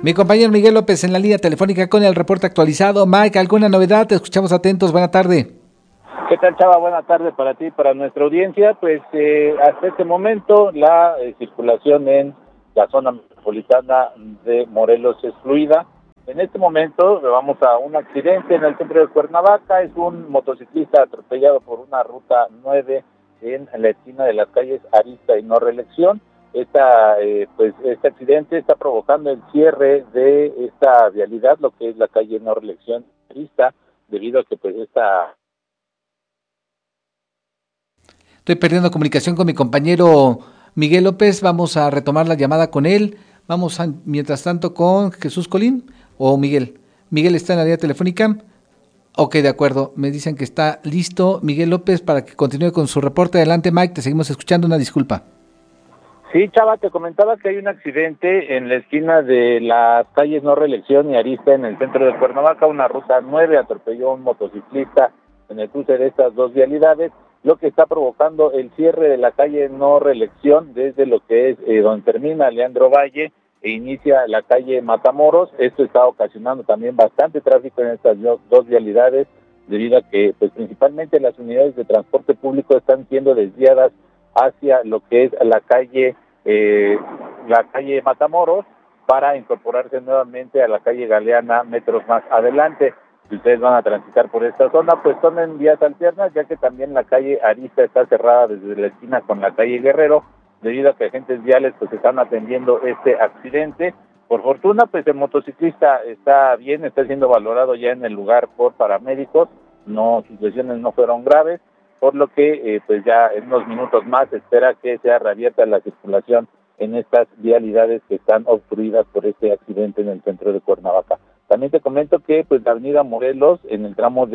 Mi compañero Miguel López en la línea telefónica con el reporte actualizado. Mike, ¿alguna novedad? Te escuchamos atentos. Buena tarde. ¿Qué tal, Chava? Buena tarde para ti y para nuestra audiencia. Pues hasta este momento la circulación en la zona metropolitana de Morelos es fluida. En este momento vamos a un accidente en el centro de Cuernavaca. Es un motociclista atropellado por una ruta 9 en la esquina de las calles Arista y No Reelección. Este accidente está provocando el cierre de esta vialidad, lo que es la calle No Reelección Arista, debido a que Estoy perdiendo comunicación con mi compañero Miguel López. Vamos a retomar la llamada con él. Mientras tanto, con Jesús Colín o Miguel. Miguel está en la línea telefónica. Ok, de acuerdo. Me dicen que está listo Miguel López para que continúe con su reporte. Adelante, Mike. Te seguimos escuchando. Una disculpa. Sí, Chava, te comentaba que hay un accidente en la esquina de las calles No Reelección y Arista en el centro de Cuernavaca. Una ruta 9 atropelló a un motociclista en el cruce de estas dos vialidades, lo que está provocando el cierre de la calle No Reelección desde lo que es donde termina Leandro Valle e inicia la calle Matamoros. Esto está ocasionando también bastante tráfico en estas dos vialidades, debido a que pues principalmente las unidades de transporte público están siendo desviadas hacia lo que es la calle Matamoros para incorporarse nuevamente a la calle Galeana metros más adelante. Si ustedes van a transitar por esta zona, pues tomen vías alternas, ya que también la calle Arista está cerrada desde la esquina con la calle Guerrero, debido a que agentes viales pues están atendiendo este accidente. Por fortuna, pues el motociclista está bien, está siendo valorado ya en el lugar por paramédicos, sus lesiones no fueron graves, por lo que pues ya en unos minutos más se espera que sea reabierta la circulación en estas vialidades que están obstruidas por este accidente en el centro de Cuernavaca. También te comento que pues la avenida Morelos, en el tramo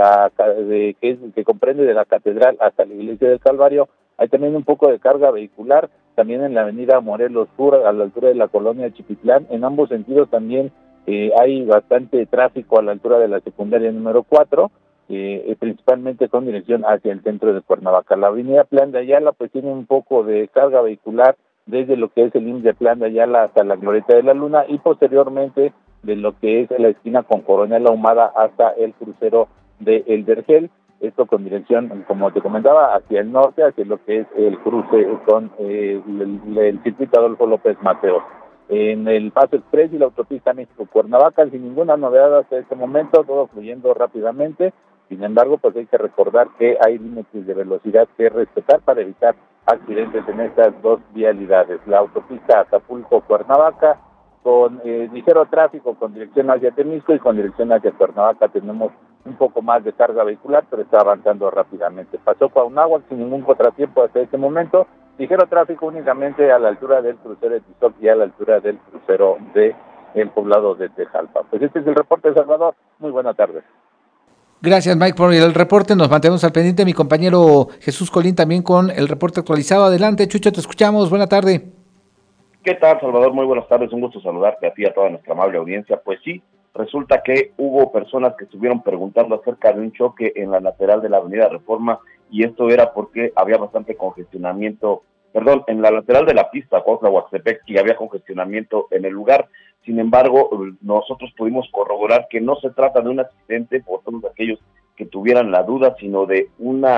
que comprende de la Catedral hasta la Iglesia del Calvario, hay también un poco de carga vehicular. También en la avenida Morelos Sur, a la altura de la colonia Chipitlán, en ambos sentidos también hay bastante tráfico a la altura de la secundaria número 4, principalmente con dirección hacia el centro de Cuernavaca. La avenida Plan de Ayala pues tiene un poco de carga vehicular desde lo que es el IMSS de Plan de Ayala hasta la Glorieta de la Luna, y posteriormente de lo que es la esquina con Coronel Ahumada hasta el crucero de El Vergel. Esto con dirección, como te comentaba, hacia el norte, hacia lo que es el cruce con el circuito Adolfo López Mateos. En el Paso Express y la autopista México-Cuernavaca, sin ninguna novedad hasta este momento, todo fluyendo rápidamente. Sin embargo, pues hay que recordar que hay límites de velocidad que respetar para evitar accidentes en estas dos vialidades. La autopista Acapulco-Cuernavaca, con ligero tráfico con dirección hacia Temisco, y con dirección hacia Cuernavaca tenemos un poco más de carga vehicular, pero está avanzando rápidamente. Pasó Cuauhnáhuac sin ningún contratiempo hasta este momento, ligero tráfico únicamente a la altura del crucero de Tizoc y a la altura del crucero de el poblado de Tejalpa. Pues este es el reporte de Salvador. Muy buena tarde. Gracias, Mike, por el reporte. Nos mantenemos al pendiente. Mi compañero Jesús Colín también con el reporte actualizado. Adelante, Chucho, te escuchamos. Buena tarde. ¿Qué tal, Salvador? Muy buenas tardes, un gusto saludarte a ti y a toda nuestra amable audiencia. Pues sí, resulta que hubo personas que estuvieron preguntando acerca de un choque en la lateral de la avenida Reforma, y esto era porque había bastante congestionamiento, en la lateral de la pista Cuautla-Huastepec, y había congestionamiento en el lugar. Sin embargo, nosotros pudimos corroborar que no se trata de un accidente por todos aquellos que tuvieran la duda, sino de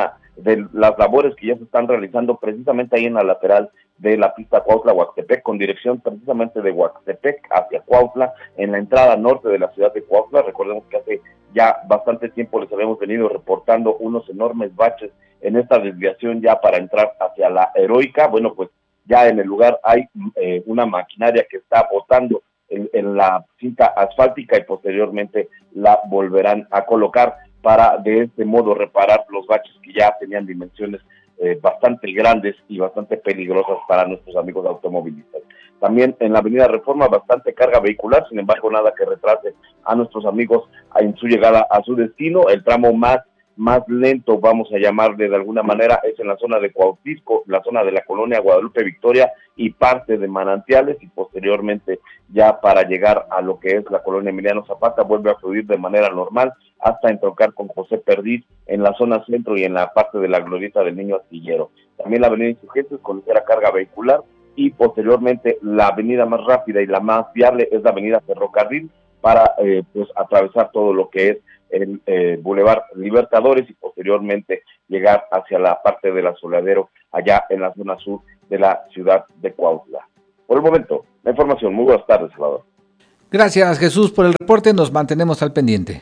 las labores que ya se están realizando precisamente ahí en la lateral de la pista Cuautla-Huastepec, con dirección precisamente de Huastepec hacia Cuautla, en la entrada norte de la ciudad de Cuautla. Recordemos que hace ya bastante tiempo les habíamos venido reportando unos enormes baches en esta desviación ya para entrar hacia la Heroica. Bueno, pues ya en el lugar hay una maquinaria que está botando en la cinta asfáltica, y posteriormente la volverán a colocar para de este modo reparar los baches que ya tenían dimensiones bastante grandes y bastante peligrosas para nuestros amigos automovilistas. También en la avenida Reforma bastante carga vehicular, sin embargo nada que retrase a nuestros amigos en su llegada a su destino. El tramo más lento, vamos a llamarle de alguna manera, es en la zona de Cuauhtisco, la zona de la colonia Guadalupe Victoria y parte de Manantiales, y posteriormente ya para llegar a lo que es la colonia Emiliano Zapata vuelve a fluir de manera normal hasta entroncar con José Perdiz en la zona centro y en la parte de la glorieta del Niño Astillero. También la avenida Insurgentes con ligera carga vehicular, y posteriormente la avenida más rápida y la más viable es la avenida Ferrocarril para pues atravesar todo lo que es el Boulevard Libertadores y posteriormente llegar hacia la parte del Asoladero allá en la zona sur de la ciudad de Cuautla. Por el momento, la información. Muy buenas tardes, Salvador. Gracias, Jesús, por el reporte. Nos mantenemos al pendiente.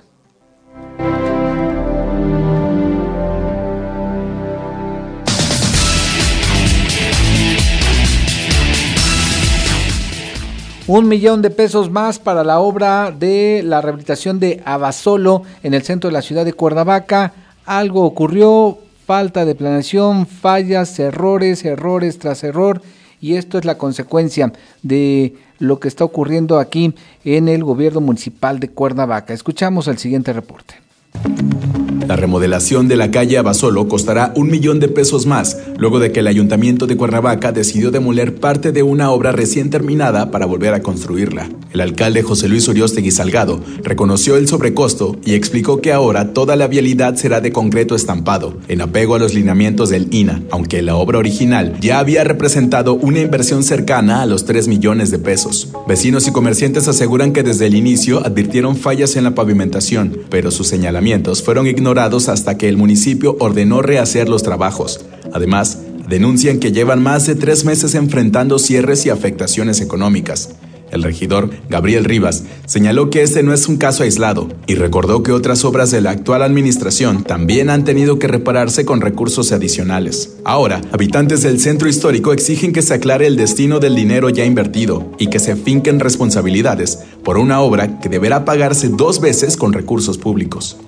$1,000,000 más para la obra de la rehabilitación de Abasolo en el centro de la ciudad de Cuernavaca. Algo ocurrió, falta de planeación, fallas, errores tras error, y esto es la consecuencia de lo que está ocurriendo aquí en el gobierno municipal de Cuernavaca. Escuchamos el siguiente reporte. La remodelación de la calle Abasolo costará $1,000,000 más, luego de que el Ayuntamiento de Cuernavaca decidió demoler parte de una obra recién terminada para volver a construirla. El alcalde José Luis Uriostegui Salgado reconoció el sobrecosto y explicó que ahora toda la vialidad será de concreto estampado, en apego a los lineamientos del INAH, aunque la obra original ya había representado una inversión cercana a los $3 millones. Vecinos y comerciantes aseguran que desde el inicio advirtieron fallas en la pavimentación, pero sus señalamientos fueron ignorados hasta que el municipio ordenó rehacer los trabajos. Además, denuncian que llevan más de 3 meses enfrentando cierres y afectaciones económicas. El regidor Gabriel Rivas señaló que este no es un caso aislado y recordó que otras obras de la actual administración también han tenido que repararse con recursos adicionales. Ahora, habitantes del centro histórico exigen que se aclare el destino del dinero ya invertido y que se finquen responsabilidades por una obra que deberá pagarse 2 veces con recursos públicos.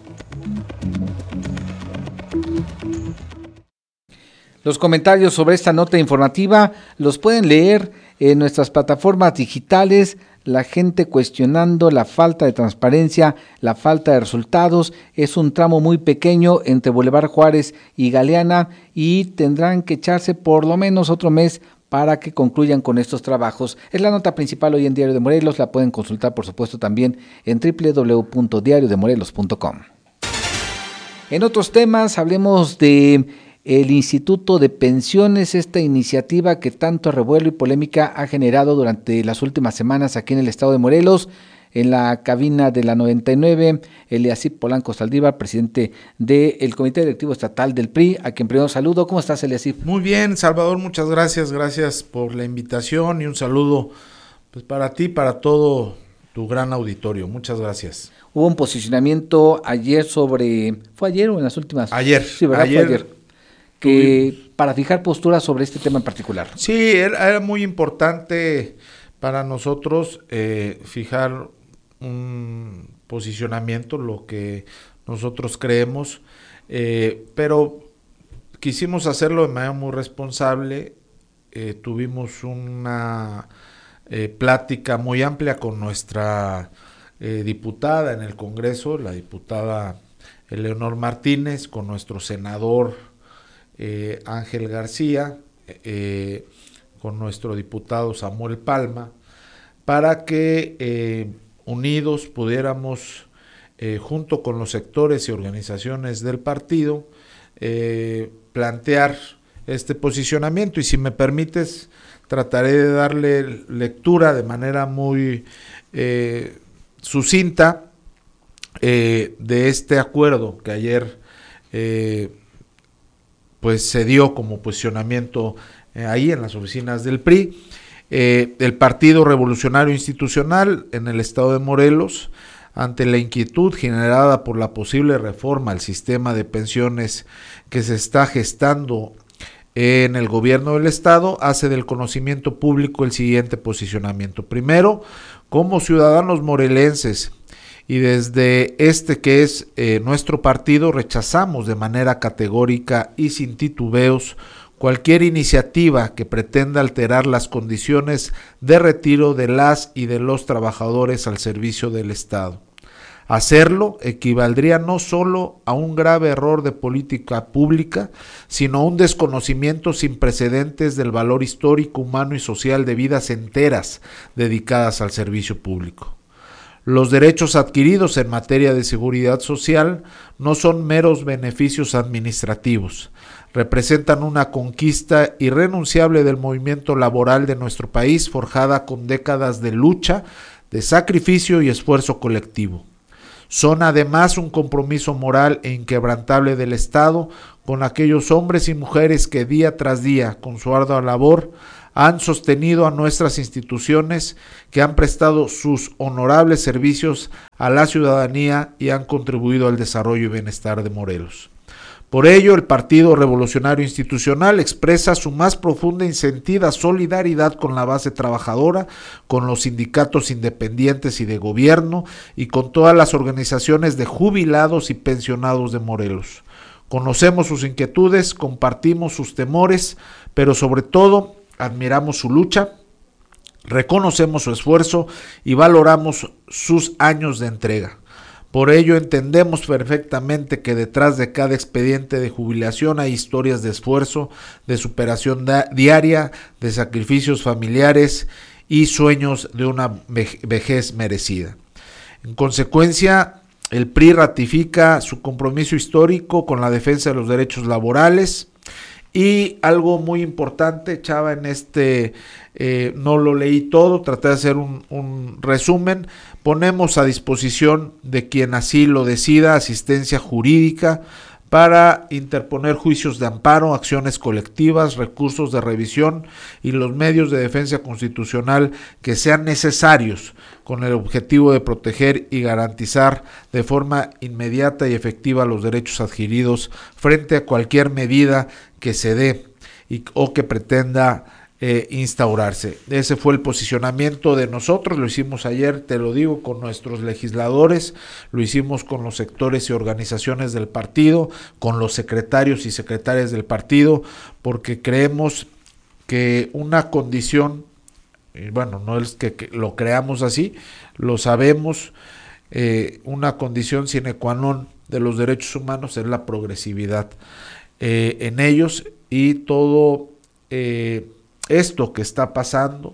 Los comentarios sobre esta nota informativa los pueden leer en nuestras plataformas digitales. La gente cuestionando la falta de transparencia, la falta de resultados. Es un tramo muy pequeño entre Boulevard Juárez y Galeana y tendrán que echarse por lo menos otro mes para que concluyan con estos trabajos. Es la nota principal hoy en Diario de Morelos. La pueden consultar, por supuesto, también en www.diariodemorelos.com. En otros temas, hablemos de el Instituto de Pensiones, esta iniciativa que tanto revuelo y polémica ha generado durante las últimas semanas aquí en el estado de Morelos. En la cabina de la 99, Eliasib Polanco Saldívar, presidente del Comité Directivo Estatal del PRI, a quien primero saludo. ¿Cómo estás, Eliasib? Muy bien, Salvador, muchas gracias por la invitación y un saludo pues para ti, para todo tu gran auditorio. Muchas gracias. Hubo un posicionamiento ayer ¿fue ayer o en las últimas? Ayer. Sí, ¿verdad? Fue ayer. Para fijar posturas sobre este tema en particular. Sí, era muy importante para nosotros fijar un posicionamiento, lo que nosotros creemos, pero quisimos hacerlo de manera muy responsable. Tuvimos una plática muy amplia con nuestra diputada en el Congreso, la diputada Eleonor Martínez, con nuestro senador Ángel García, con nuestro diputado Samuel Palma, para que unidos pudiéramos, junto con los sectores y organizaciones del partido, plantear este posicionamiento. Y si me permites, trataré de darle lectura de manera muy sucinta de este acuerdo que ayer pues se dio como posicionamiento ahí en las oficinas del PRI. El Partido Revolucionario Institucional en el estado de Morelos, ante la inquietud generada por la posible reforma al sistema de pensiones que se está gestando en el gobierno del estado, hace del conocimiento público el siguiente posicionamiento. Primero, como ciudadanos morelenses, y desde que es nuestro partido, rechazamos de manera categórica y sin titubeos cualquier iniciativa que pretenda alterar las condiciones de retiro de las y de los trabajadores al servicio del Estado. Hacerlo equivaldría no solo a un grave error de política pública, sino a un desconocimiento sin precedentes del valor histórico, humano y social de vidas enteras dedicadas al servicio público. Los derechos adquiridos en materia de seguridad social no son meros beneficios administrativos. representan una conquista irrenunciable del movimiento laboral de nuestro país, forjada con décadas de lucha, de sacrificio y esfuerzo colectivo. Son además un compromiso moral e inquebrantable del Estado con aquellos hombres y mujeres que día tras día, con su ardua labor, han sostenido a nuestras instituciones, que han prestado sus honorables servicios a la ciudadanía y han contribuido al desarrollo y bienestar de Morelos. Por ello, el Partido Revolucionario Institucional expresa su más profunda y sentida solidaridad con la base trabajadora, con los sindicatos independientes y de gobierno y con todas las organizaciones de jubilados y pensionados de Morelos. Conocemos sus inquietudes, compartimos sus temores, pero sobre todo admiramos su lucha, reconocemos su esfuerzo y valoramos sus años de entrega. Por ello entendemos perfectamente que detrás de cada expediente de jubilación hay historias de esfuerzo, de superación diaria, de sacrificios familiares y sueños de una vejez merecida. En consecuencia, el PRI ratifica su compromiso histórico con la defensa de los derechos laborales. Y algo muy importante, Chava, en no lo leí todo, traté de hacer un resumen. Ponemos a disposición de quien así lo decida asistencia jurídica para interponer juicios de amparo, acciones colectivas, recursos de revisión y los medios de defensa constitucional que sean necesarios con el objetivo de proteger y garantizar de forma inmediata y efectiva los derechos adquiridos frente a cualquier medida que se dé o que pretenda instaurarse. Ese fue el posicionamiento de nosotros, lo hicimos ayer, te lo digo, con nuestros legisladores, lo hicimos con los sectores y organizaciones del partido, con los secretarios y secretarias del partido, porque creemos que una condición, bueno, no es que lo creamos así, lo sabemos, una condición sine qua non de los derechos humanos es la progresividad en ellos, y todo esto que está pasando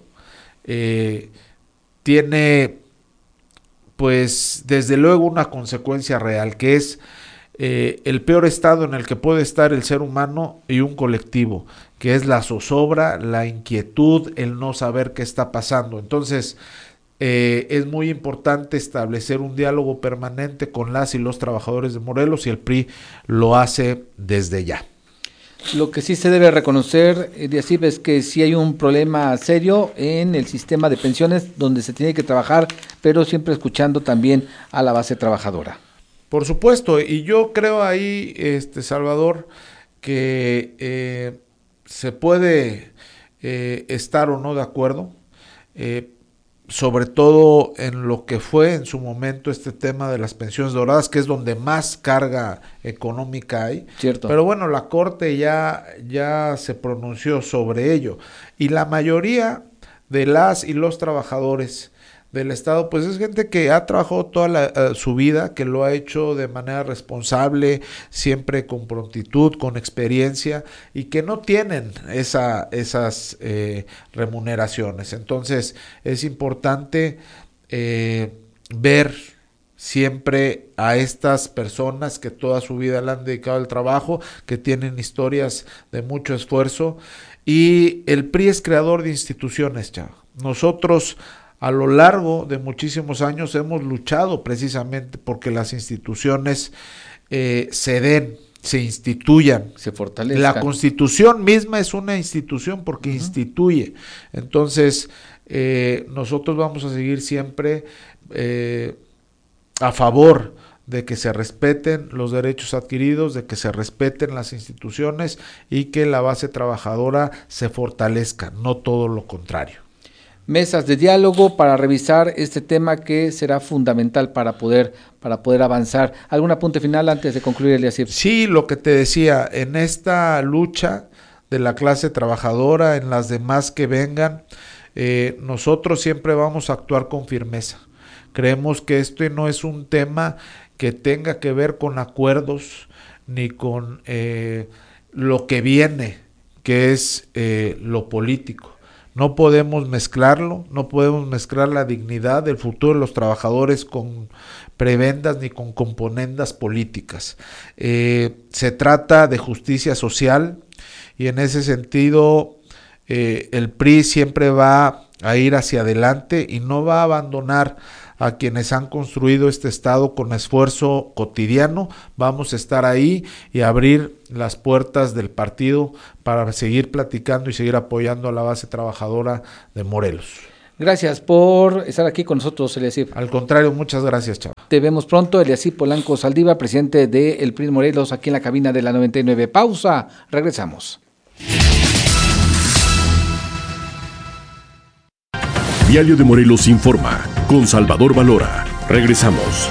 tiene pues desde luego una consecuencia real, que es el peor estado en el que puede estar el ser humano y un colectivo, que es la zozobra, la inquietud, el no saber qué está pasando. Entonces es muy importante establecer un diálogo permanente con las y los trabajadores de Morelos, y el PRI lo hace desde ya. Lo que sí se debe reconocer, Eliasib, es que sí hay un problema serio en el sistema de pensiones donde se tiene que trabajar, pero siempre escuchando también a la base trabajadora. Por supuesto, y yo creo ahí, Salvador, que se puede estar o no de acuerdo, sobre todo en lo que fue en su momento este tema de las pensiones doradas, que es donde más carga económica hay. Cierto. Pero bueno, la Corte ya se pronunció sobre ello, y la mayoría de las y los trabajadores del Estado, pues es gente que ha trabajado toda su vida, que lo ha hecho de manera responsable, siempre con prontitud, con experiencia, y que no tienen esas remuneraciones. Entonces es importante ver siempre a estas personas que toda su vida le han dedicado al trabajo, que tienen historias de mucho esfuerzo, y el PRI es creador de instituciones, Chava. Nosotros a lo largo de muchísimos años hemos luchado precisamente porque las instituciones se den, se instituyan, se fortalezcan. La Constitución misma es una institución porque instituye. Entonces nosotros vamos a seguir siempre a favor de que se respeten los derechos adquiridos, de que se respeten las instituciones y que la base trabajadora se fortalezca, no todo lo contrario. Mesas de diálogo para revisar este tema que será fundamental para poder avanzar. ¿Algún apunte final antes de concluir, Eliasib? Sí, lo que te decía, en esta lucha de la clase trabajadora, en las demás que vengan, nosotros siempre vamos a actuar con firmeza. Creemos que este no es un tema que tenga que ver con acuerdos ni con lo que viene, que es lo político. No podemos mezclarlo, no podemos mezclar la dignidad del futuro de los trabajadores con prebendas ni con componendas políticas. Se trata de justicia social y en ese sentido el PRI siempre va a ir hacia adelante y no va a abandonar a quienes han construido este estado con esfuerzo cotidiano. Vamos a estar ahí y abrir las puertas del partido para seguir platicando y seguir apoyando a la base trabajadora de Morelos. Gracias por estar aquí con nosotros, Eliasib. Al contrario, muchas gracias, Chava. Te vemos pronto, Eliasib Polanco Saldívar, presidente del PRI Morelos, aquí en la cabina de la 99. Pausa, regresamos. Diario de Morelos informa, con Salvador Valora. Regresamos.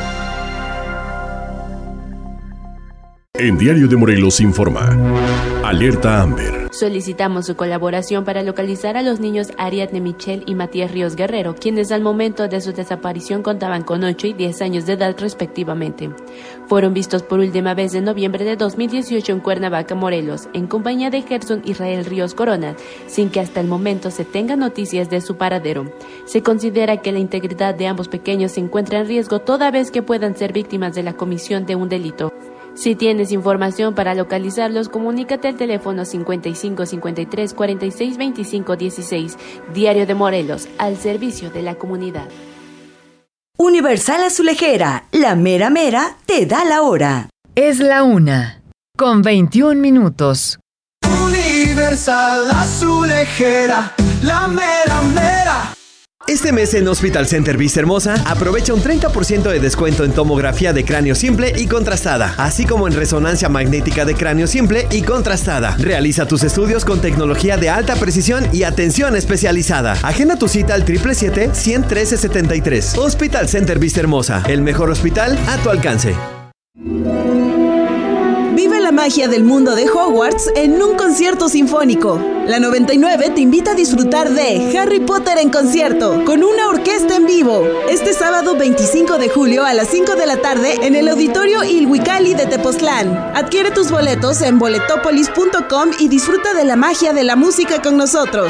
En Diario de Morelos informa, alerta Amber. Solicitamos su colaboración para localizar a los niños Ariadne Michelle y Matías Ríos Guerrero, quienes al momento de su desaparición contaban con 8 y 10 años de edad respectivamente. Fueron vistos por última vez en noviembre de 2018 en Cuernavaca, Morelos, en compañía de Gerson Israel Ríos Corona, sin que hasta el momento se tengan noticias de su paradero. Se considera que la integridad de ambos pequeños se encuentra en riesgo toda vez que puedan ser víctimas de la comisión de un delito. Si tienes información para localizarlos, comunícate al teléfono 55 53 46 25 16. Diario de Morelos, al servicio de la comunidad. Universal Azulejera, la mera mera te da la hora. Es la 1:21. Universal Azulejera, la mera mera. Este mes en Hospital Center Vista Hermosa aprovecha un 30% de descuento en tomografía de cráneo simple y contrastada, así como en resonancia magnética de cráneo simple y contrastada. Realiza tus estudios con tecnología de alta precisión y atención especializada. Agenda tu cita al 777-113-73. Hospital Center Vista Hermosa, el mejor hospital a tu alcance. Vive la magia del mundo de Hogwarts en un concierto sinfónico. La 99 te invita a disfrutar de Harry Potter en concierto, con una orquesta en vivo. Este sábado 25 de julio a las 5 de la tarde en el Auditorio Ilhuicali de Tepoztlán. Adquiere tus boletos en boletopolis.com y disfruta de la magia de la música con nosotros.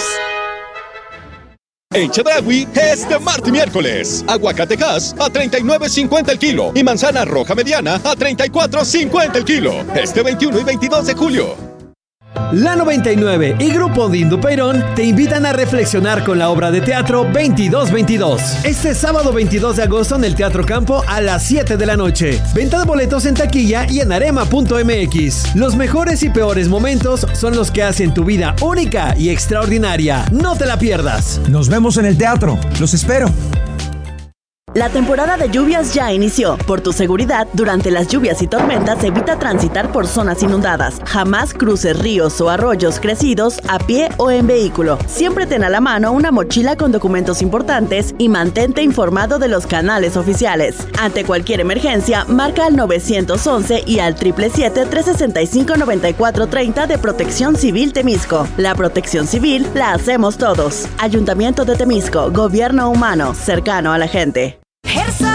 En Chedraui, este martes y miércoles, aguacatejas a $39.50 el kilo y manzana roja mediana a $34.50 el kilo. Este 21 y 22 de julio. La 99 y Grupo Dindo Peirón te invitan a reflexionar con la obra de teatro 2222. Este sábado 22 de agosto en el Teatro Campo a las 7 de la noche. Venta de boletos en taquilla y en arema.mx. Los mejores y peores momentos son los que hacen tu vida única y extraordinaria. No te la pierdas. Nos vemos en el teatro. Los espero. La temporada de lluvias ya inició. Por tu seguridad, durante las lluvias y tormentas, evita transitar por zonas inundadas. Jamás cruces ríos o arroyos crecidos a pie o en vehículo. Siempre ten a la mano una mochila con documentos importantes y mantente informado de los canales oficiales. Ante cualquier emergencia, marca al 911 y al 777-365-9430 de Protección Civil Temisco. La protección civil la hacemos todos. Ayuntamiento de Temisco, gobierno humano, cercano a la gente.